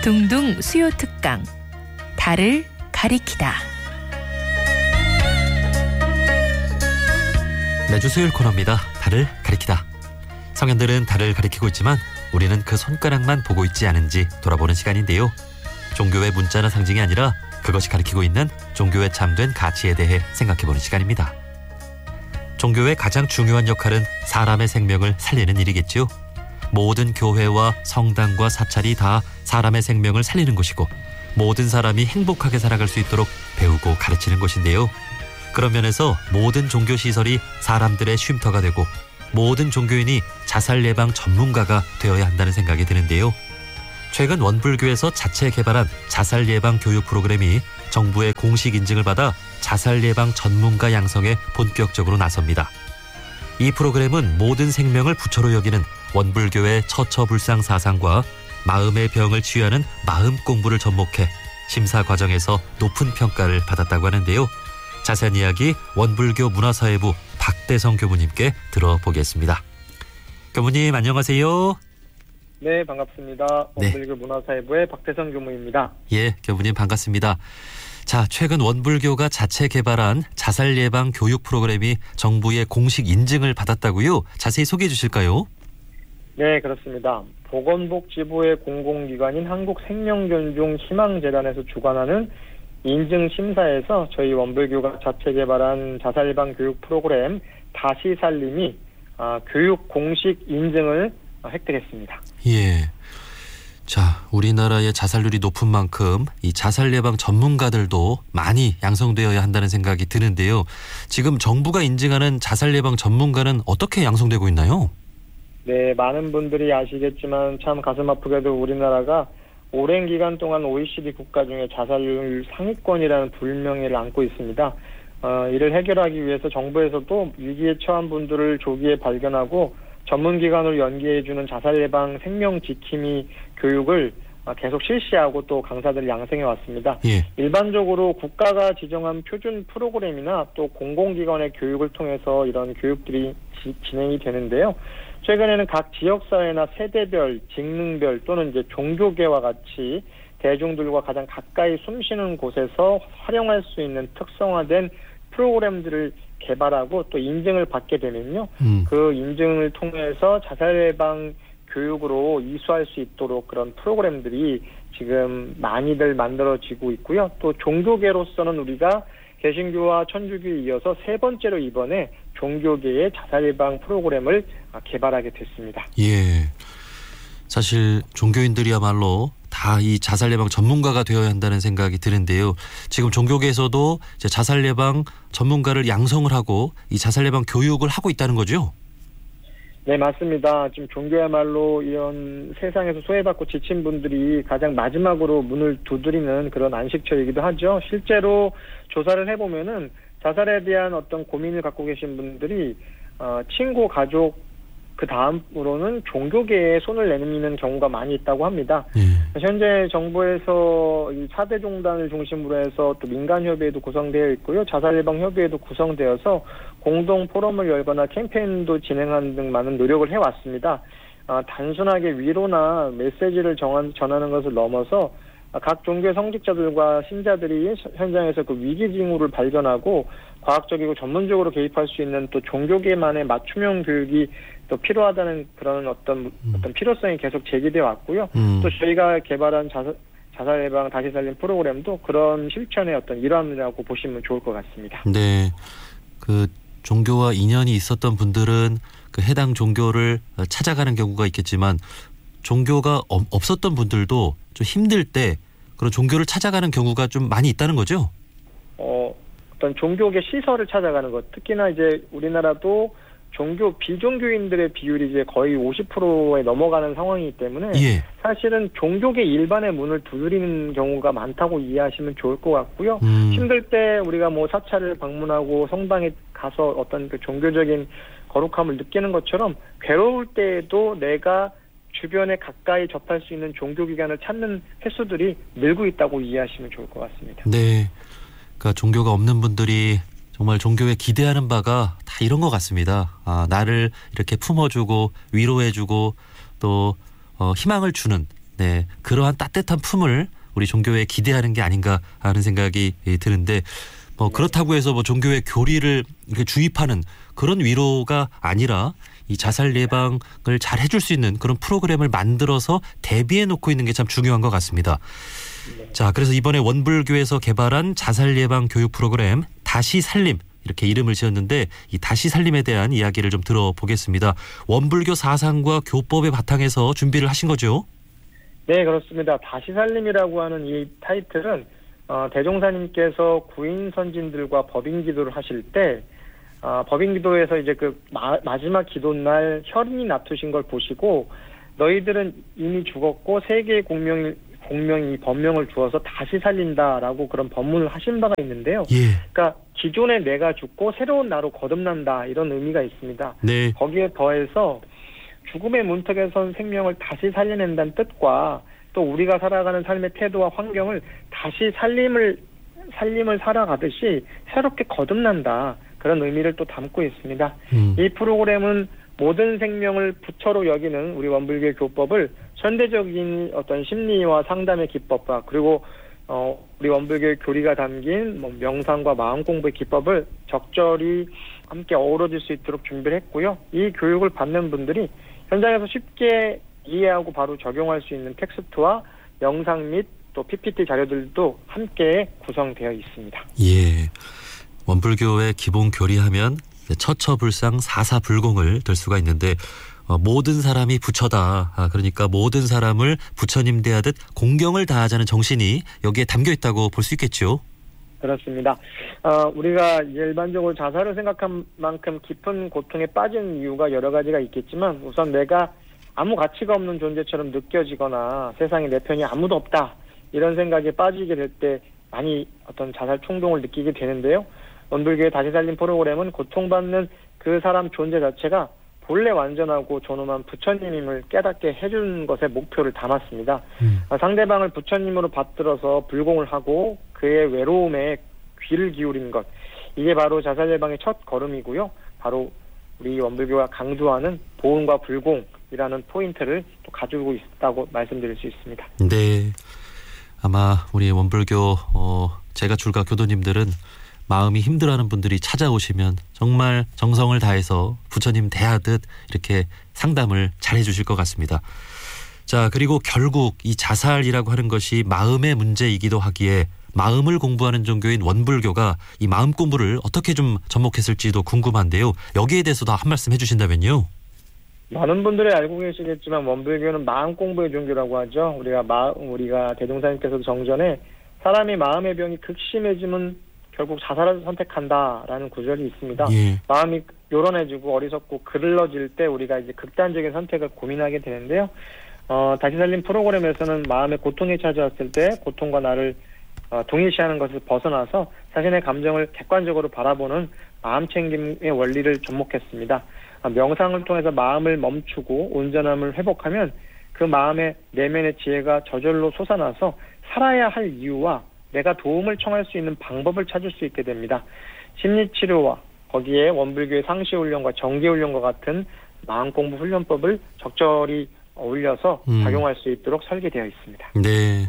둥둥 수요 특강 달을 가리키다. 매주 수요일 코너입니다. 달을 가리키다. 성현들은 달을 가리키고 있지만 우리는 그 손가락만 보고 있지 않은지 돌아보는 시간인데요. 종교의 문자나 상징이 아니라 그것이 가리키고 있는 종교의 참된 가치에 대해 생각해보는 시간입니다. 종교의 가장 중요한 역할은 사람의 생명을 살리는 일이겠지요. 모든 교회와 성당과 사찰이 다 사람의 생명을 살리는 곳이고 모든 사람이 행복하게 살아갈 수 있도록 배우고 가르치는 곳인데요. 그런 면에서 모든 종교시설이 사람들의 쉼터가 되고 모든 종교인이 자살 예방 전문가가 되어야 한다는 생각이 드는데요. 최근 원불교에서 자체 개발한 자살 예방 교육 프로그램이 정부의 공식 인증을 받아 자살 예방 전문가 양성에 본격적으로 나섭니다. 이 프로그램은 모든 생명을 부처로 여기는 원불교의 처처불상 사상과 마음의 병을 치유하는 마음 공부를 접목해 심사 과정에서 높은 평가를 받았다고 하는데요. 자세한 이야기 원불교 문화사회부 박대성 교무님께 들어보겠습니다. 교무님 안녕하세요. 네, 반갑습니다. 원불교 문화사회부의 박대성 교무입니다. 예, 교무님 반갑습니다. 자, 최근 원불교가 자체 개발한 자살 예방 교육 프로그램이 정부의 공식 인증을 받았다고요? 자세히 소개해 주실까요? 네, 그렇습니다. 보건복지부의 공공기관인 한국생명존중희망재단에서 주관하는 인증심사에서 저희 원불교가 자체 개발한 자살 예방 교육 프로그램 다시 살림이 교육 공식 인증을 획득했습니다. 예. 자, 우리나라의 자살률이 높은 만큼 이 자살 예방 전문가들도 많이 양성되어야 한다는 생각이 드는데요. 지금 정부가 인증하는 자살 예방 전문가는 어떻게 양성되고 있나요? 네, 많은 분들이 아시겠지만 참 가슴 아프게도 우리나라가 오랜 기간 동안 OECD 국가 중에 자살률 상위권이라는 불명예를 안고 있습니다. 이를 해결하기 위해서 정부에서도 위기에 처한 분들을 조기에 발견하고 전문기관으로 연계해주는 자살 예방 생명 지킴이 교육을 계속 실시하고 또 강사들을 양성해 왔습니다. 예. 일반적으로 국가가 지정한 표준 프로그램이나 또 공공기관의 교육을 통해서 이런 교육들이 진행이 되는데요. 최근에는 각 지역사회나 세대별, 직능별 또는 이제 종교계와 같이 대중들과 가장 가까이 숨쉬는 곳에서 활용할 수 있는 특성화된 프로그램들을 개발하고 또 인증을 받게 되면요. 그 인증을 통해서 자살 예방 교육으로 이수할 수 있도록 그런 프로그램들이 지금 많이들 만들어지고 있고요. 또 종교계로서는 우리가 개신교와 천주교에 이어서 세 번째로 이번에 종교계의 자살 예방 프로그램을 개발하게 됐습니다. 예. 사실 종교인들이야말로 다 이 자살 예방 전문가가 되어야 한다는 생각이 드는데요. 지금 종교계에서도 이제 자살 예방 전문가를 양성을 하고 이 자살 예방 교육을 하고 있다는 거죠? 네, 맞습니다. 지금 종교야말로 이런 세상에서 소외받고 지친 분들이 가장 마지막으로 문을 두드리는 그런 안식처이기도 하죠. 실제로 조사를 해보면은 자살에 대한 어떤 고민을 갖고 계신 분들이 친구, 가족, 그 다음으로는 종교계에 손을 내미는 경우가 많이 있다고 합니다. 현재 정부에서 이 4대 종단을 중심으로 해서 또 민간협의회도 구성되어 있고요. 자살예방협의회도 구성되어서 공동 포럼을 열거나 캠페인도 진행하는 등 많은 노력을 해왔습니다. 단순하게 위로나 메시지를 전하는 것을 넘어서 각 종교의 성직자들과 신자들이 현장에서 그 위기 징후를 발견하고 과학적이고 전문적으로 개입할 수 있는 또 종교계만의 맞춤형 교육이 또 필요하다는 그런 어떤 필요성이 계속 제기되어 왔고요. 또 저희가 개발한 자살 예방 다시 살림 프로그램도 그런 실천의 어떤 일환이라고 보시면 좋을 것 같습니다. 네, 그 종교와 인연이 있었던 분들은 그 해당 종교를 찾아가는 경우가 있겠지만 종교가 없었던 분들도 좀 힘들 때 그런 종교를 찾아가는 경우가 좀 많이 있다는 거죠? 어떤 종교계 시설을 찾아가는 것, 특히나 이제 우리나라도 비종교인들의 비율이 이제 거의 50%에 넘어가는 상황이기 때문에 예. 사실은 종교계 일반의 문을 두드리는 경우가 많다고 이해하시면 좋을 것 같고요. 힘들 때 우리가 뭐 사찰을 방문하고 성당에 가서 어떤 그 종교적인 거룩함을 느끼는 것처럼 괴로울 때에도 내가 주변에 가까이 접할 수 있는 종교기관을 찾는 횟수들이 늘고 있다고 이해하시면 좋을 것 같습니다. 네, 그러니까 종교가 없는 분들이 정말 종교에 기대하는 바가 다 이런 것 같습니다. 나를 이렇게 품어주고 위로해주고 또 희망을 주는 네, 그러한 따뜻한 품을 우리 종교에 기대하는 게 아닌가 하는 생각이 드는데 그렇다고 해서 종교의 교리를 이렇게 주입하는 그런 위로가 아니라 이 자살 예방을 잘 해줄 수 있는 그런 프로그램을 만들어서 대비해 놓고 있는 게 참 중요한 것 같습니다. 자, 그래서 이번에 원불교에서 개발한 자살 예방 교육 프로그램 다시 살림 이렇게 이름을 지었는데 이 다시 살림에 대한 이야기를 좀 들어보겠습니다. 원불교 사상과 교법의 바탕에서 준비를 하신 거죠? 네, 그렇습니다. 다시 살림이라고 하는 이 타이틀은 대종사님께서 구인 선진들과 법인 기도를 하실 때 법인 기도에서 이제 그 마지막 기도날 혈인이 납두신 걸 보시고 너희들은 이미 죽었고 세계의 공명이 법명을 주어서 다시 살린다라고 그런 법문을 하신 바가 있는데요. 예. 그러니까 기존의 내가 죽고 새로운 나로 거듭난다 이런 의미가 있습니다. 네. 거기에 더해서 죽음의 문턱에 선 생명을 다시 살려낸다는 뜻과 또 우리가 살아가는 삶의 태도와 환경을 다시 살림을 살아가듯이 새롭게 거듭난다. 그런 의미를 또 담고 있습니다. 이 프로그램은 모든 생명을 부처로 여기는 우리 원불교의 교법을 현대적인 어떤 심리와 상담의 기법과 그리고 우리 원불교의 교리가 담긴 명상과 마음 공부의 기법을 적절히 함께 어우러질 수 있도록 준비를 했고요. 이 교육을 받는 분들이 현장에서 쉽게 이해하고 바로 적용할 수 있는 텍스트와 영상 및 또 PPT 자료들도 함께 구성되어 있습니다. 예. 원불교의 기본 교리하면 처처불상 사사불공을 들 수가 있는데 모든 사람이 부처다. 그러니까 모든 사람을 부처님 대하듯 공경을 다하자는 정신이 여기에 담겨 있다고 볼 수 있겠죠. 그렇습니다. 우리가 일반적으로 자살을 생각한 만큼 깊은 고통에 빠진 이유가 여러 가지가 있겠지만 우선 내가 아무 가치가 없는 존재처럼 느껴지거나 세상에 내 편이 아무도 없다. 이런 생각에 빠지게 될 때 많이 어떤 자살衝動을 느끼게 되는데요. 원불교의 다시 살림 프로그램은 고통받는 그 사람 존재 자체가 본래 완전하고 존엄한 부처님임을 깨닫게 해주는 것에 목표를 담았습니다. 상대방을 부처님으로 받들어서 불공을 하고 그의 외로움에 귀를 기울이는 것, 이게 바로 자살 예방의 첫 걸음이고요. 바로 우리 원불교가 강조하는 보응과 불공이라는 포인트를 또 가지고 있다고 말씀드릴 수 있습니다. 네, 아마 우리 원불교 제가 출가 교도님들은 마음이 힘들어하는 분들이 찾아오시면 정말 정성을 다해서 부처님 대하듯 이렇게 상담을 잘 해주실 것 같습니다. 자, 그리고 결국 이 자살이라고 하는 것이 마음의 문제이기도 하기에 마음을 공부하는 종교인 원불교가 이 마음 공부를 어떻게 좀 접목했을지도 궁금한데요. 여기에 대해서도 한 말씀 해주신다면요. 많은 분들이 알고 계시겠지만 원불교는 마음 공부의 종교라고 하죠. 우리가 대종사님께서도 정전에 사람이 마음의 병이 극심해지면 결국 자살을 선택한다라는 구절이 있습니다. 예. 마음이 요란해지고 어리석고 그을러질 때 우리가 이제 극단적인 선택을 고민하게 되는데요. 다시 살림 프로그램에서는 마음의 고통이 찾아왔을 때 고통과 나를 동일시하는 것을 벗어나서 자신의 감정을 객관적으로 바라보는 마음 챙김의 원리를 접목했습니다. 명상을 통해서 마음을 멈추고 온전함을 회복하면 그 마음의 내면의 지혜가 저절로 솟아나서 살아야 할 이유와 내가 도움을 청할 수 있는 방법을 찾을 수 있게 됩니다. 심리치료와 거기에 원불교의 상시훈련과 정기훈련과 같은 마음공부 훈련법을 적절히 어울려서 작용할 수 있도록 설계되어 있습니다. 네,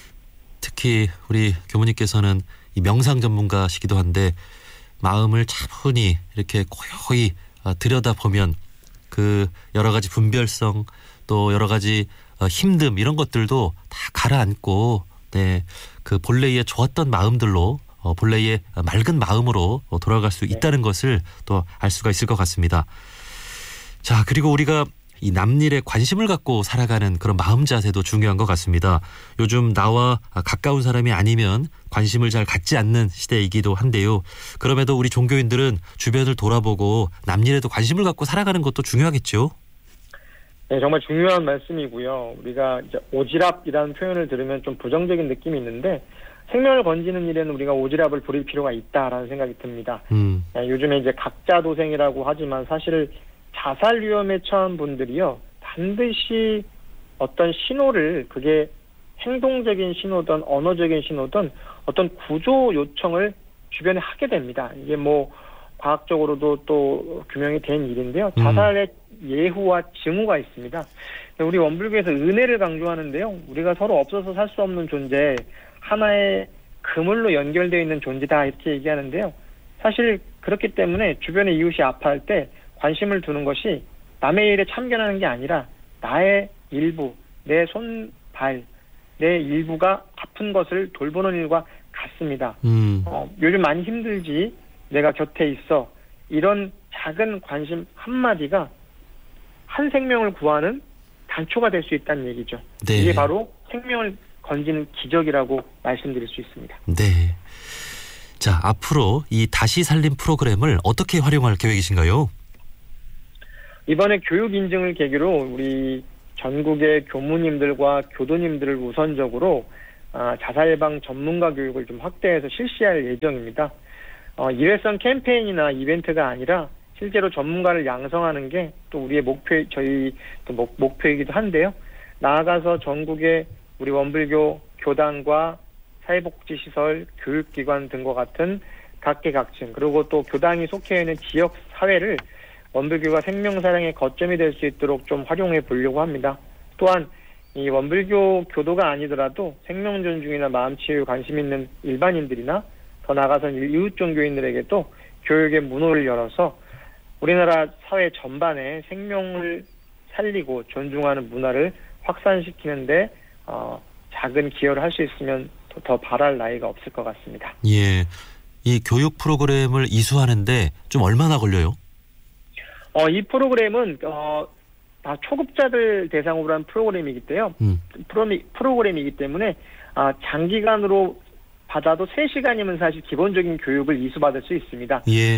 특히 우리 교무님께서는 이 명상 전문가시기도 한데 마음을 차분히 이렇게 고요히 들여다보면 그 여러 가지 분별성 또 여러 가지 힘듦 이런 것들도 다 가라앉고 네, 그 본래의 좋았던 마음들로 본래의 맑은 마음으로 돌아갈 수 있다는 것을 또 알 수가 있을 것 같습니다. 자, 그리고 우리가 이 남일에 관심을 갖고 살아가는 그런 마음 자세도 중요한 것 같습니다. 요즘 나와 가까운 사람이 아니면 관심을 잘 갖지 않는 시대이기도 한데요. 그럼에도 우리 종교인들은 주변을 돌아보고 남일에도 관심을 갖고 살아가는 것도 중요하겠죠. 네, 정말 중요한 말씀이고요. 우리가 이제 오지랖이라는 표현을 들으면 좀 부정적인 느낌이 있는데 생명을 건지는 일에는 우리가 오지랖을 부릴 필요가 있다라는 생각이 듭니다. 네, 요즘에 이제 각자 도생이라고 하지만 사실 자살 위험에 처한 분들이요, 반드시 어떤 신호를, 그게 행동적인 신호든 언어적인 신호든 어떤 구조 요청을 주변에 하게 됩니다. 이게 과학적으로도 또 규명이 된 일인데요. 자살의 예후와 징후가 있습니다. 우리 원불교에서 은혜를 강조하는데요. 우리가 서로 없어서 살 수 없는 존재, 하나의 그물로 연결되어 있는 존재다 이렇게 얘기하는데요. 사실 그렇기 때문에 주변의 이웃이 아파할 때 관심을 두는 것이 남의 일에 참견하는 게 아니라 나의 일부, 내 손, 발, 내 일부가 아픈 것을 돌보는 일과 같습니다. 요즘 많이 힘들지, 내가 곁에 있어. 이런 작은 관심 한마디가 한 생명을 구하는 단초가 될 수 있다는 얘기죠. 네. 이게 바로 생명을 건지는 기적이라고 말씀드릴 수 있습니다. 네. 자, 앞으로 이 다시 살림 프로그램을 어떻게 활용할 계획이신가요? 이번에 교육 인증을 계기로 우리 전국의 교무님들과 교도님들을 우선적으로 자살 예방 전문가 교육을 좀 확대해서 실시할 예정입니다. 일회성 캠페인이나 이벤트가 아니라 실제로 전문가를 양성하는 게 또 우리의 저희 또 목표이기도 한데요. 나아가서 전국의 우리 원불교 교당과 사회복지시설, 교육기관 등과 같은 각계각층, 그리고 또 교당이 속해 있는 지역 사회를 원불교가 생명사랑의 거점이 될 수 있도록 좀 활용해 보려고 합니다. 또한 이 원불교 교도가 아니더라도 생명 존중이나 마음치유에 관심 있는 일반인들이나 더 나아가서 이웃 종교인들에게도 교육의 문호를 열어서 우리나라 사회 전반에 생명을 살리고 존중하는 문화를 확산시키는데 작은 기여를 할 수 있으면 더 바랄 나위가 없을 것 같습니다. 예, 이 교육 프로그램을 이수하는데 좀 얼마나 걸려요? 이 프로그램은 다 초급자들 대상으로 한 프로그램이기 때문에 장기간으로 받아도 3시간이면 사실 기본적인 교육을 이수받을 수 있습니다. 예.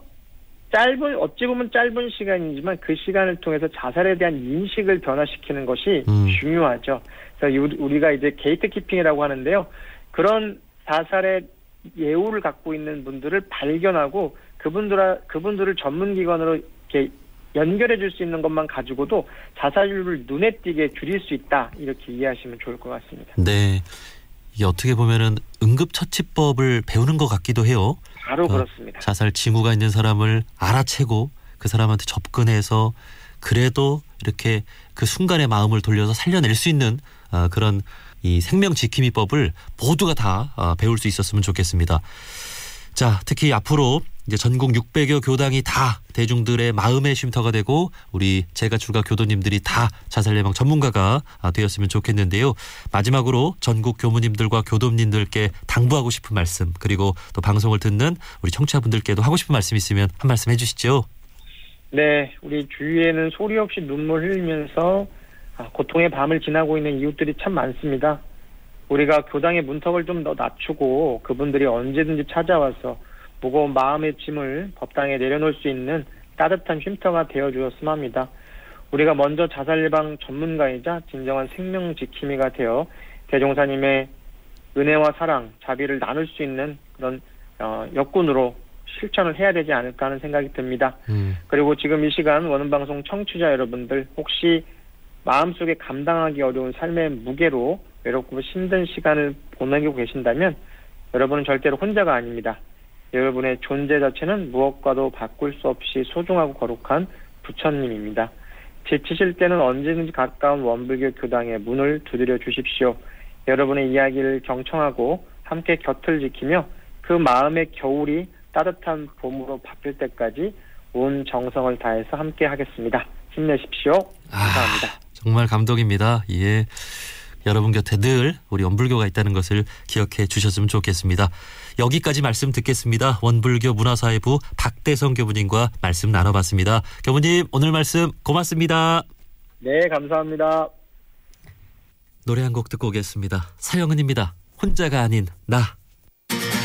어찌 보면 짧은 시간이지만 그 시간을 통해서 자살에 대한 인식을 변화시키는 것이 중요하죠. 그래서 우리가 이제 게이트키핑이라고 하는데요. 그런 자살의 예우를 갖고 있는 분들을 발견하고 그분들을 전문기관으로 이렇게 연결해 줄 수 있는 것만 가지고도 자살률을 눈에 띄게 줄일 수 있다. 이렇게 이해하시면 좋을 것 같습니다. 네. 이게 어떻게 보면은 응급처치법을 배우는 것 같기도 해요. 바로 그렇습니다. 자살 징후가 있는 사람을 알아채고 그 사람한테 접근해서 그래도 이렇게 그 순간의 마음을 돌려서 살려낼 수 있는 그런 이 생명지킴이법을 모두가 다 배울 수 있었으면 좋겠습니다. 자, 특히 앞으로 이제 전국 600여 교당이 다 대중들의 마음의 쉼터가 되고 우리 제가 출가 교도님들이 다 자살 예방 전문가가 되었으면 좋겠는데요. 마지막으로 전국 교무님들과 교도님들께 당부하고 싶은 말씀, 그리고 또 방송을 듣는 우리 청취자분들께도 하고 싶은 말씀 있으면 한 말씀 해주시죠. 네, 우리 주위에는 소리 없이 눈물 흘리면서 고통의 밤을 지나고 있는 이웃들이 참 많습니다. 우리가 교당의 문턱을 좀 더 낮추고 그분들이 언제든지 찾아와서 무거운 마음의 짐을 법당에 내려놓을 수 있는 따뜻한 쉼터가 되어주었으면 합니다. 우리가 먼저 자살 예방 전문가이자 진정한 생명 지킴이가 되어 대종사님의 은혜와 사랑, 자비를 나눌 수 있는 그런 역군으로 실천을 해야 되지 않을까 하는 생각이 듭니다. 그리고 지금 이 시간 원음방송 청취자 여러분들, 혹시 마음속에 감당하기 어려운 삶의 무게로 외롭고 힘든 시간을 보내고 계신다면 여러분은 절대로 혼자가 아닙니다. 여러분의 존재 자체는 무엇과도 바꿀 수 없이 소중하고 거룩한 부처님입니다. 지치실 때는 언제든지 가까운 원불교 교당의 문을 두드려 주십시오. 여러분의 이야기를 경청하고 함께 곁을 지키며 그 마음의 겨울이 따뜻한 봄으로 바뀔 때까지 온 정성을 다해서 함께 하겠습니다. 힘내십시오. 감사합니다. 정말 감동입니다. 예. 여러분 곁에 늘 우리 원불교가 있다는 것을 기억해 주셨으면 좋겠습니다. 여기까지 말씀 듣겠습니다. 원불교 문화사회부 박대성 교부님과 말씀 나눠봤습니다. 교부님, 오늘 말씀 고맙습니다. 네, 감사합니다. 노래 한 곡 듣고 오겠습니다. 사영은입니다. 혼자가 아닌 나.